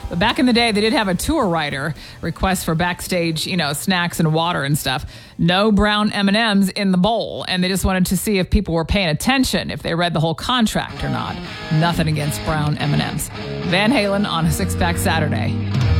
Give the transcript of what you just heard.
But back in the day, they did have a tour writer request for backstage, snacks and water and stuff. No brown M&Ms in the bowl. And they just wanted to see if people were paying attention, if they read the whole contract or not. Nothing against brown M&Ms. Van Halen on a Six Pack Saturday.